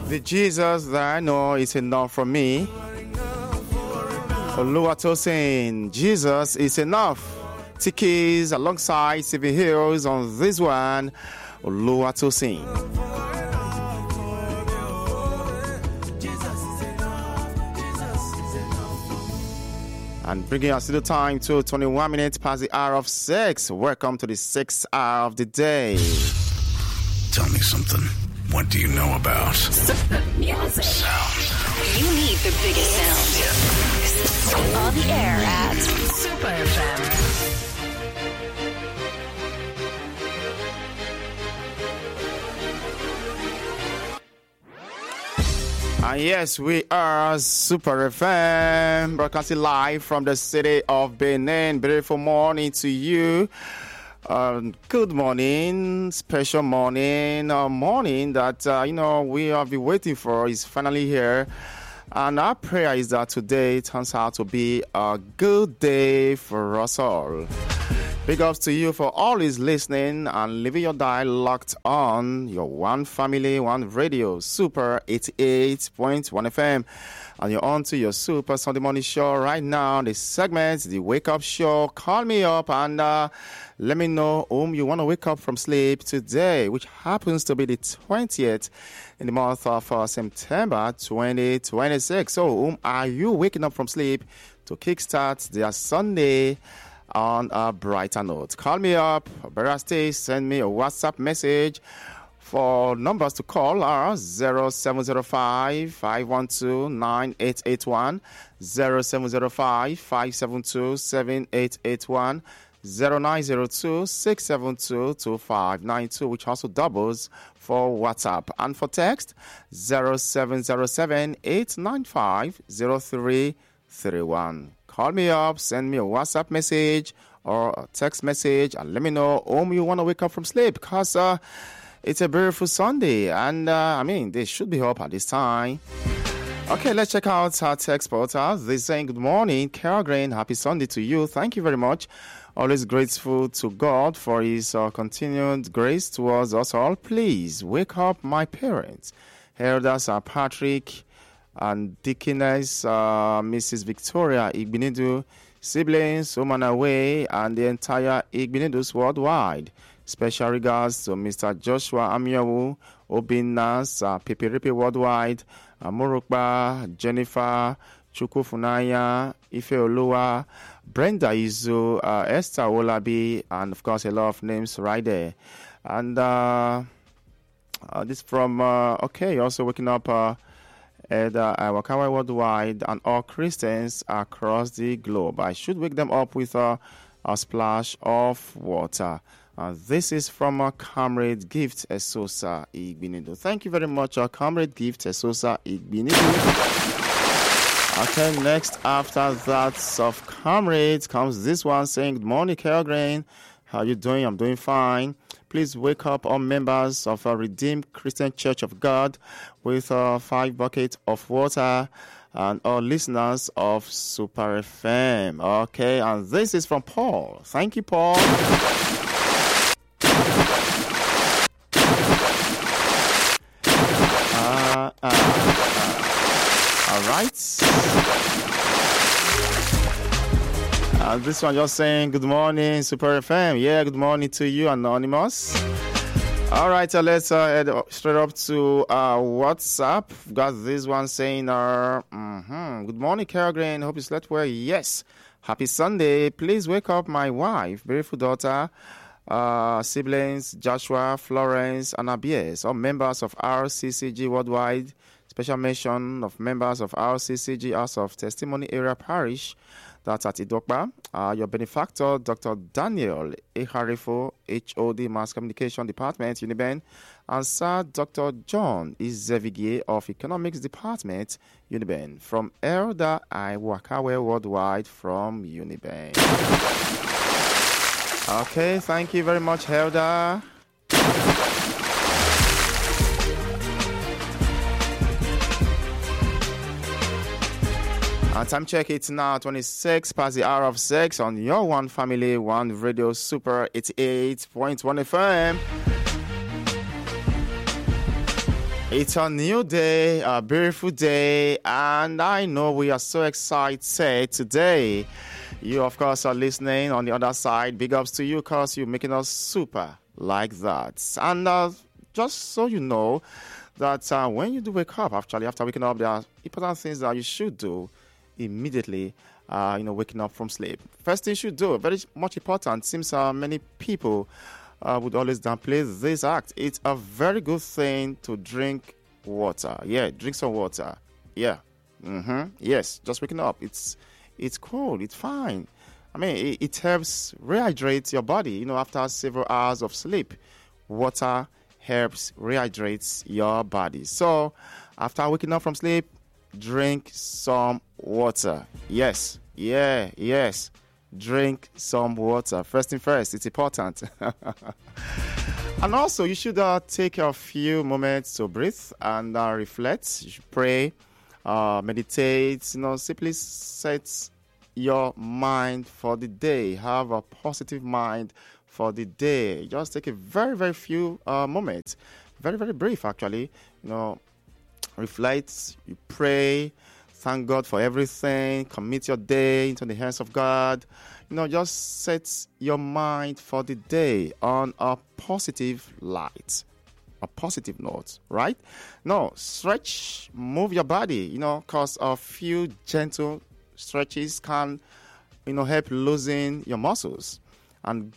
The Jesus that I know is enough for me. Oluwatosin, Jesus is enough. Tikis alongside Civil Hills on this one. Oluwatosin. And bringing us to the time to 21 minutes past the hour of 6. Welcome to the 6th hour of the day. Tell me something. What do you know about Music. sound? You need the biggest sound. On the air at Super FM. And yes, we are Super FM, broadcasting live from the city of Benin. Beautiful morning to you. Good morning, special morning, morning that, we have been waiting for is finally here. And our prayer is that today turns out to be a good day for us all. Big ups to you for always listening and leaving your dial locked on your One Family, One Radio, Super 88.1 FM. And you're on to your Super Sunday Morning Show right now. The segment, the Wake Up Show. Call me up and let me know whom you want to wake up from sleep today, which happens to be the 20th in the month of September 2026. So whom are you waking up from sleep to kickstart their Sunday on a brighter note? Call me up, better stay, send me a WhatsApp message. For numbers to call are 0705 512 9881, 0705 572 7881, 0902 672 2592, which also doubles for WhatsApp. And for text, 0707 895 0331. Call me up, send me a WhatsApp message or a text message, and let me know whom you want to wake up from sleep, because it's a beautiful Sunday, and they should be up at this time. Okay, let's check out our text portal. They're saying, good morning, Carol Green, happy Sunday to you. Thank you very much. Always grateful to God for his continued grace towards us all. Please wake up my parents. Elders are Patrick and Deaconess Mrs. Victoria Igbinedu, siblings, Omanawe, and the entire Igbinedus worldwide. Special regards to Mr. Joshua Amiawu, Obinas, Pipiripi worldwide, Morokba, Jennifer, Chukufunaya, Ifeoluwa, Brenda Izu, Esther Olabi, and of course a lot of names right there. And this from, also waking up at Wakawa worldwide and all Christians across the globe. I should wake them up with a splash of water. This is from our Comrade Gift Esosa Igbinedo. Thank you very much, our Comrade Gift Esosa Igbinedo. Okay, next after that of Comrades comes this one saying, good morning, Carol Grain. How you doing? I'm doing fine. Please wake up all members of a Redeemed Christian Church of God with 5 buckets of water, and all listeners of Super FM. Okay, and this is from Paul. Thank you, Paul. All right. This one just saying, good morning, Super FM. Yeah, good morning to you, Anonymous. All right, let's head straight up to WhatsApp. We've got this one saying, good morning, Carol Green. Hope you slept well. Yes. Happy Sunday. Please wake up my wife, beautiful daughter, siblings, Joshua, Florence, and Abies, all members of RCCG Worldwide. Special mention of members of RCCG House of Testimony Area Parish. That's at Idokba. Your benefactor, Dr. Daniel Eharifo, HOD Mass Communication Department, Uniben, and Sir Dr. John Izevigie of Economics Department, Uniben, from Elder Iwakawe Worldwide from Uniben. Okay, thank you very much, Elder. Time check, it's now 26 past the hour of 6 on your One Family, One Radio, Super 88.1 FM. It's a new day, a beautiful day, and I know we are so excited today. You, of course, are listening on the other side. Big ups to you because you're making us super like that. And just so you know that when you do wake up, actually, after waking up, there are important things that you should do immediately, waking up from sleep. First thing you should do, very much important, seems many people would always downplay this act. It's a very good thing to drink water. Yeah, drink some water. Yeah. Yes, just waking up. It's cold. It's fine. I mean, it helps rehydrate your body. After several hours of sleep, water helps rehydrate your body. So, after waking up from sleep, drink some water. Yes. Drink some water. First thing first, it's important. And also, you should take a few moments to breathe and reflect. You should pray, meditate, simply set your mind for the day. Have a positive mind for the day. Just take a very, very few moments. Very, very brief, actually. Reflect, you pray, thank God for everything, commit your day into the hands of God. Just set your mind for the day on a positive light, a positive note, right? No, stretch, move your body, because a few gentle stretches can, help loosen your muscles and